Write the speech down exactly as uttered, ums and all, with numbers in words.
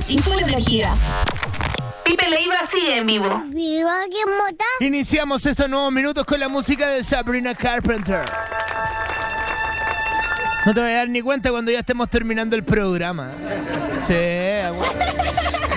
y full energía. Pipe Leiva sigue en vivo. ¿Viva que mota? Iniciamos estos nuevos minutos con la música de Sabrina Carpenter. No te voy a dar ni cuenta cuando ya estemos terminando el programa. Sí,